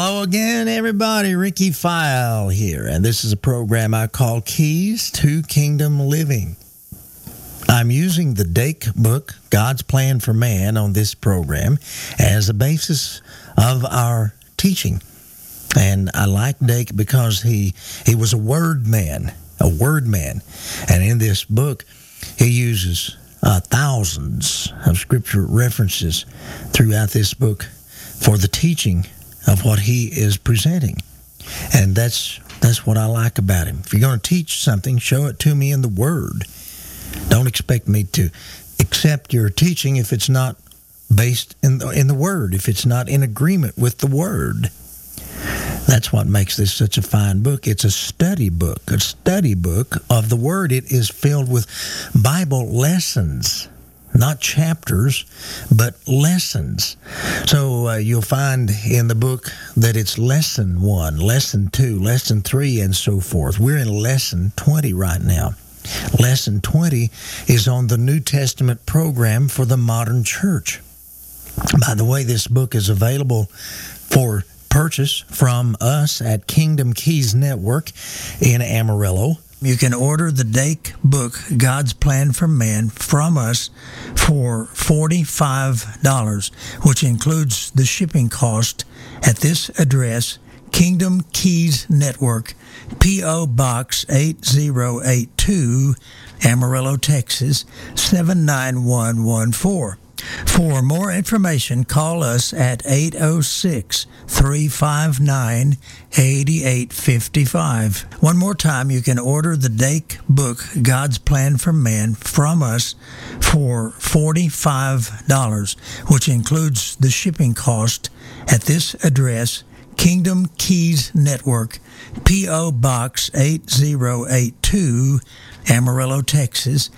Hello again, everybody. Ricky File here, and this is a program I call Keys to Kingdom Living. I'm using the Dake book, God's Plan for Man, on this program as a basis of our teaching. And I like Dake because he was a word man. And in this book, he uses thousands of scripture references throughout this book for the teaching of what he is presenting. And that's what I like about him. If you're going to teach something, show it to me in the Word. Don't expect me to accept your teaching if it's not based in the Word, if it's not in agreement with the Word. That's what makes this such a fine book. It's a study book of the Word. It is filled with Bible lessons. Not chapters, but lessons. So you'll find in the book that it's lesson 1, lesson 2, lesson 3, and so forth. We're in lesson 20 right now. Lesson 20 is on the New Testament program for the modern church. By the way, this book is available for purchase from us at Kingdom Keys Network in Amarillo. You can order the Dake book, God's Plan for Man, from us for $45, which includes the shipping cost at this address, Kingdom Keys Network, P.O. Box 8082, Amarillo, Texas, 79114. For more information, call us at 806-359-8855. One more time, you can order the Dake book, God's Plan for Man, from us for $45, which includes the shipping cost at this address, Kingdom Keys Network, P.O. Box 8082, Amarillo, Texas,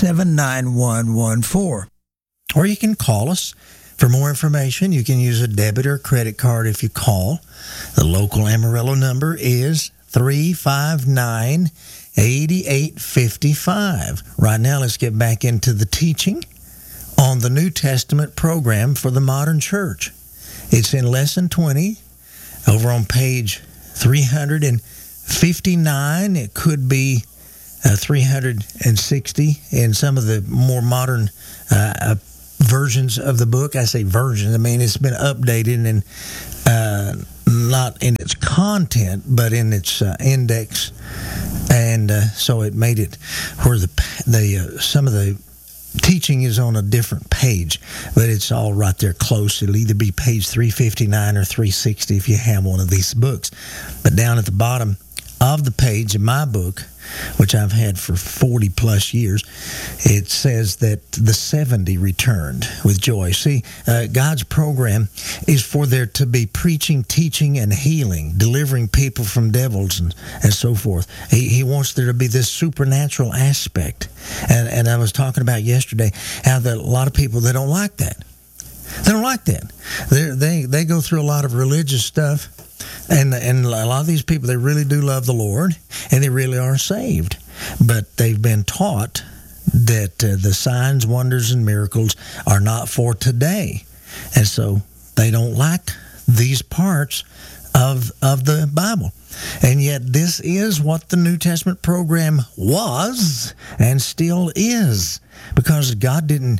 79114. Or you can call us. For more information, you can use a debit or credit card if you call. The local Amarillo number is 359-8855. Right now, let's get back into the teaching on the New Testament program for the modern church. It's in Lesson 20, over on page 359. It could be 360 in some of the more modern versions of the book. I say versions, I mean it's been updated and not in its content, but in its index, and so it made it where the some of the teaching is on a different page, but it's all right there close. It'll either be page 359 or 360 if you have one of these books. But down at the bottom of the page in my book, which I've had for 40 plus years, it says that the 70 returned with joy. See, God's program is for there to be preaching, teaching, and healing, delivering people from devils and so forth. He wants there to be this supernatural aspect. And I was talking about yesterday how that a lot of people, they don't like that. They don't like that. They go through a lot of religious stuff. And a lot of these people, they really do love the Lord, and they really are saved. But they've been taught that the signs, wonders, and miracles are not for today. And so they don't like these parts of the Bible. And yet this is what the New Testament program was and still is, because God didn't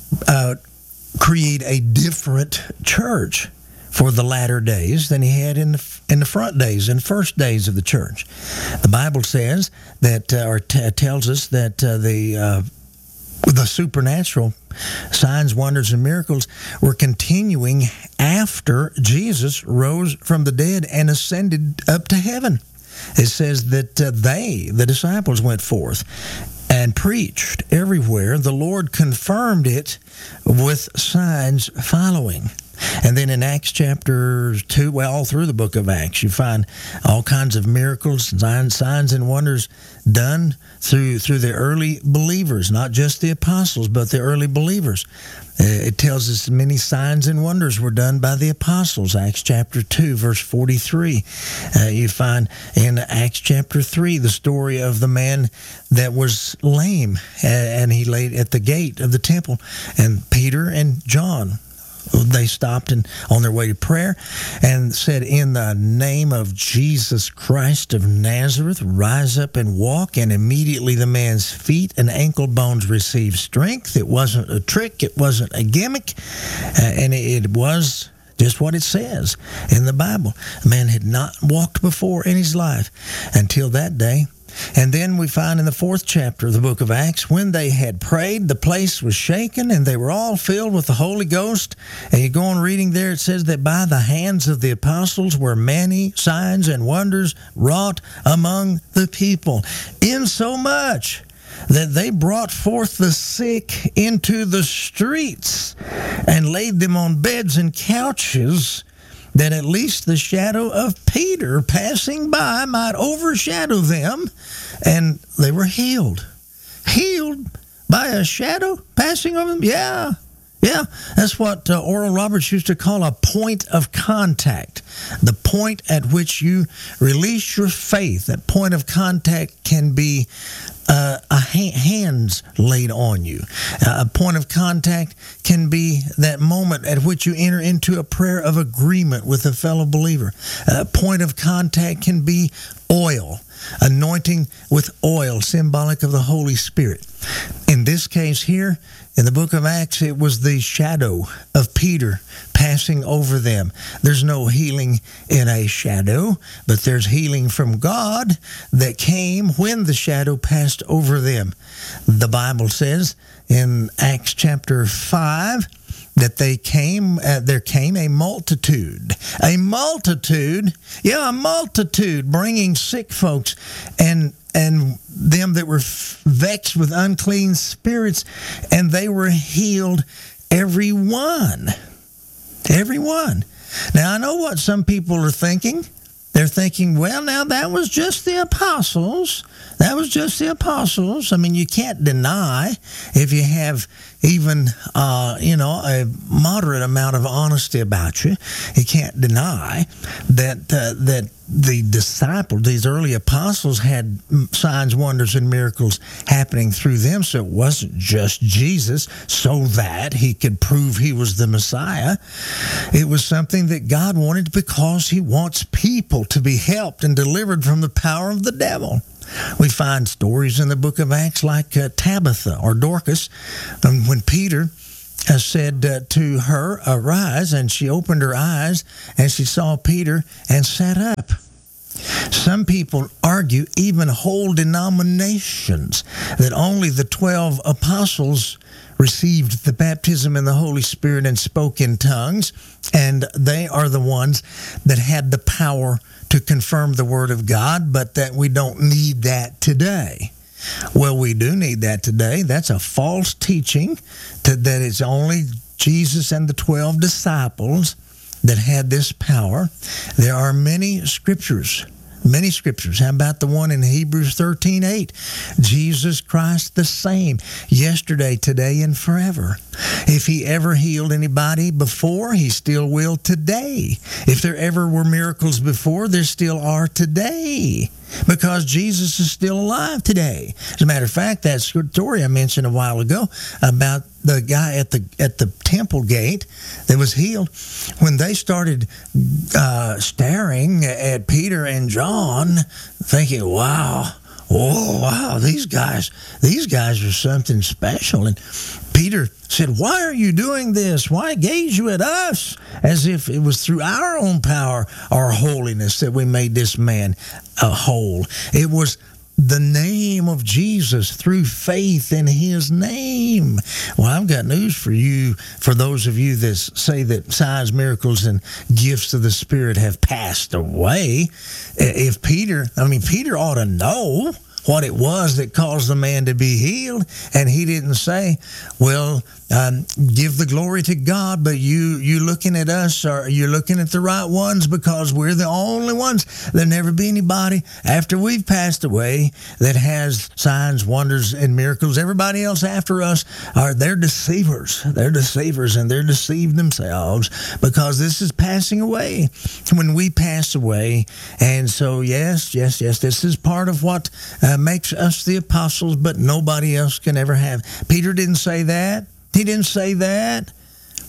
create a different church for the latter days than he had in the front days and first days of the church. The Bible says that, tells us that the supernatural signs, wonders, and miracles were continuing after Jesus rose from the dead and ascended up to heaven. It says that the disciples, went forth and preached everywhere. The Lord confirmed it with signs following. And then in Acts chapter 2, well, all through the book of Acts, you find all kinds of miracles, signs and wonders done through the early believers, not just the apostles, but the early believers. It tells us many signs and wonders were done by the apostles. Acts chapter 2, verse 43. You find in Acts chapter 3 the story of the man that was lame, and he laid at the gate of the temple, and Peter and John they stopped and on their way to prayer and said, "In the name of Jesus Christ of Nazareth, rise up and walk." And immediately the man's feet and ankle bones received strength. It wasn't a trick. It wasn't a gimmick. And it was just what it says in the Bible. A man had not walked before in his life until that day. And then we find in the 4th chapter of the book of Acts, when they had prayed, the place was shaken, and they were all filled with the Holy Ghost. And you go on reading there, it says that by the hands of the apostles were many signs and wonders wrought among the people, insomuch that they brought forth the sick into the streets and laid them on beds and couches, that at least the shadow of Peter passing by might overshadow them, and they were healed. Healed by a shadow passing over them? Yeah. That's what Oral Roberts used to call a point of contact. The point at which you release your faith. That point of contact can be hands laid on you. A point of contact can be that moment at which you enter into a prayer of agreement with a fellow believer. A point of contact can be oil, anointing with oil, symbolic of the Holy Spirit. In this case here, in the book of Acts, it was the shadow of Peter passing over them. There's no healing in a shadow, but there's healing from God that came when the shadow passed over them. The Bible says in Acts chapter 5 that there came a multitude, bringing sick folks and them that were vexed with unclean spirits, and they were healed, every one. Now, I know what some people are thinking. They're thinking, well, now that was just the apostles. I mean, you can't deny, if you have even, a moderate amount of honesty about you, you can't deny that the disciples, these early apostles, had signs, wonders, and miracles happening through them. So it wasn't just Jesus so that he could prove he was the Messiah. It was something that God wanted because he wants people to be helped and delivered from the power of the devil. We find stories in the book of Acts like Tabitha or Dorcas, when Peter said to her, "Arise," and she opened her eyes and she saw Peter and sat up. Some people argue, even whole denominations, that only the 12 apostles received the baptism in the Holy Spirit and spoke in tongues, and they are the ones that had the power to confirm the Word of God, but that we don't need that today. Well, we do need that today. That's a false teaching that it's only Jesus and the 12 disciples that had this power. There are many scriptures. How about the one in Hebrews 13:8? Jesus Christ the same, yesterday, today, and forever. If he ever healed anybody before, he still will today. If there ever were miracles before, there still are today, because Jesus is still alive today. As a matter of fact, that story I mentioned a while ago about the guy at the temple gate that was healed, when they started staring at Peter and John, thinking, wow, these guys are something special. And Peter said, "Why are you doing this? Why gaze you at us?" As if it was through our own power or holiness that we made this man whole. It was the name of Jesus, through faith in his name. Well, I've got news for you, for those of you that say that signs, miracles, and gifts of the Spirit have passed away. If Peter ought to know what it was that caused the man to be healed, and he didn't say, well, give the glory to God, but you looking at us, or you're looking at the right ones, because we're the only ones. There'll never be anybody after we've passed away that has signs, wonders, and miracles. Everybody else after us they're deceivers. They're deceivers, and they're deceived themselves, because this is passing away when we pass away. And so yes, this is part of what makes us the apostles, but nobody else can ever have. Peter didn't say that. He didn't say that.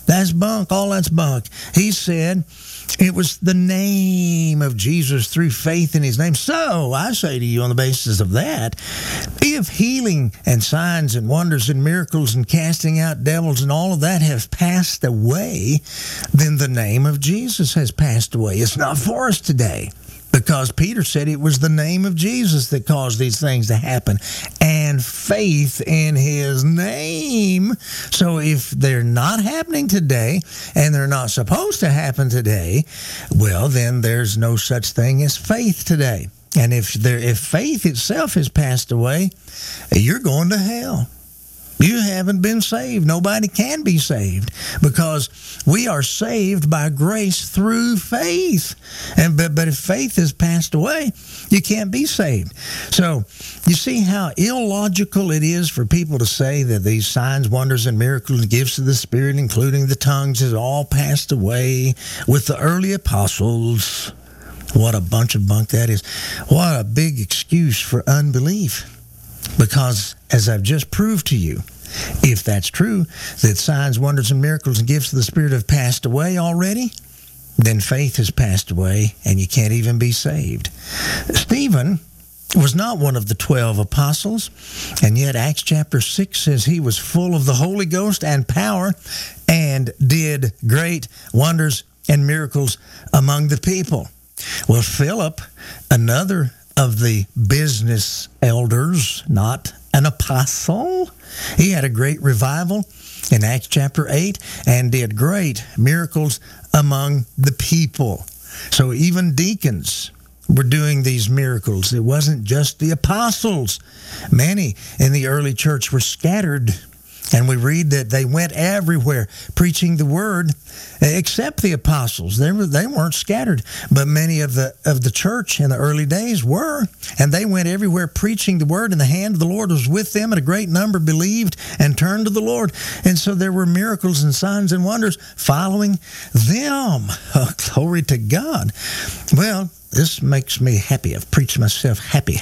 That's bunk. All that's bunk. He said it was the name of Jesus through faith in his name. So I say to you on the basis of that, if healing and signs and wonders and miracles and casting out devils and all of that have passed away, then the name of Jesus has passed away. It's not for us today. Because Peter said it was the name of Jesus that caused these things to happen, and faith in his name. So if they're not happening today, and they're not supposed to happen today, well, then there's no such thing as faith today. And if faith itself has passed away, you're going to hell. You haven't been saved. Nobody can be saved because we are saved by grace through faith. But if faith has passed away, you can't be saved. So you see how illogical it is for people to say that these signs, wonders, and miracles and gifts of the Spirit, including the tongues, has all passed away with the early apostles. What a bunch of bunk that is. What a big excuse for unbelief. Because, as I've just proved to you, if that's true, that signs, wonders, and miracles and gifts of the Spirit have passed away already, then faith has passed away, and you can't even be saved. Stephen was not one of the 12 apostles, and yet Acts chapter 6 says he was full of the Holy Ghost and power and did great wonders and miracles among the people. Well, Philip, another of the business elders, not an apostle, he had a great revival in Acts chapter 8 and did great miracles among the people. So even deacons were doing these miracles. It wasn't just the apostles. Many in the early church were scattered, and we read that they went everywhere preaching the word, except the apostles. They weren't scattered, but many of the church in the early days were, and they went everywhere preaching the word, and the hand of the Lord was with them, and a great number believed and turned to the Lord. And so there were miracles and signs and wonders following them. Oh, glory to God. Well, this makes me happy. I've preached myself happy,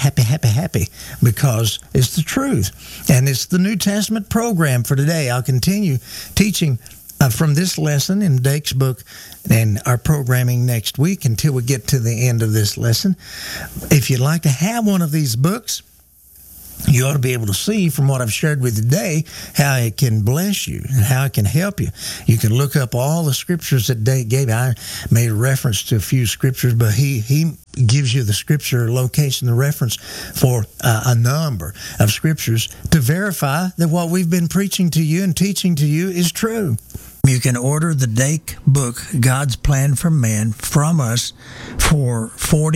because it's the truth. And it's the New Testament program for today. I'll continue teaching from this lesson in Dake's book and our programming next week until we get to the end of this lesson. If you'd like to have one of these books, you ought to be able to see from what I've shared with you today how it can bless you and how it can help you. You can look up all the scriptures that Dave gave you. I made a reference to a few scriptures, but he gives you the scripture location, the reference for a number of scriptures to verify that what we've been preaching to you and teaching to you is true. You can order the Dake book, God's Plan for Man, from us for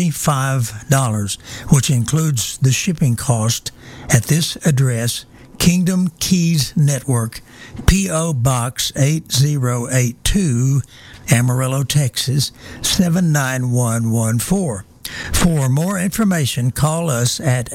$45, which includes the shipping cost at this address, Kingdom Keys Network, P.O. Box 8082, Amarillo, Texas, 79114. For more information, call us at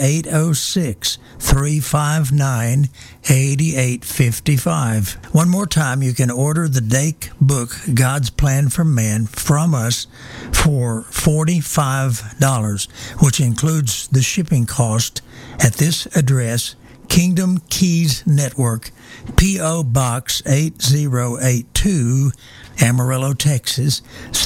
806-359-8855. One more time, you can order the Dake book, God's Plan for Man, from us for $45, which includes the shipping cost at this address, Kingdom Keys Network, P.O. Box 8082, Amarillo, Texas,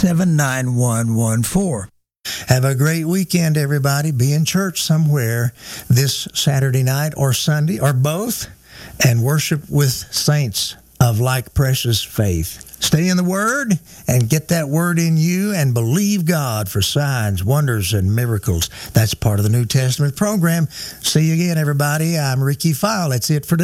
79114. Have a great weekend, everybody. Be in church somewhere this Saturday night or Sunday or both, and worship with saints of like precious faith. Stay in the Word and get that Word in you and believe God for signs, wonders, and miracles. That's part of the New Testament program. See you again, everybody. I'm Ricky File. That's it for today.